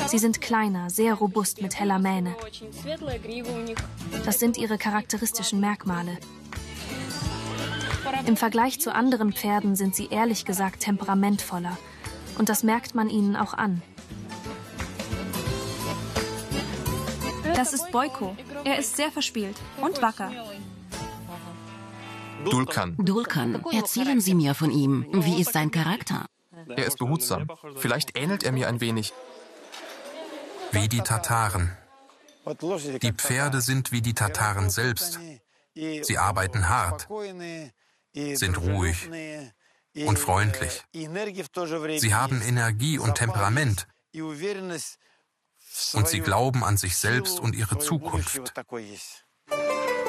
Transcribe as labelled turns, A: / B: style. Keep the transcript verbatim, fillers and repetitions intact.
A: Sie sind kleiner, sehr robust mit heller Mähne. Das sind ihre charakteristischen Merkmale. Im Vergleich zu anderen Pferden sind sie ehrlich gesagt temperamentvoller. Und das merkt man ihnen auch an.
B: Das ist Boyko. Er ist sehr verspielt und wacker.
C: Dulkan.
D: Dulkan, erzählen Sie mir von ihm. Wie ist sein Charakter?
C: Er ist behutsam. Vielleicht ähnelt er mir ein wenig.
E: Wie die Tataren. Die Pferde sind wie die Tataren selbst. Sie arbeiten hart, sind ruhig und freundlich. Sie haben Energie und Temperament. Und sie glauben an sich selbst und ihre Zukunft.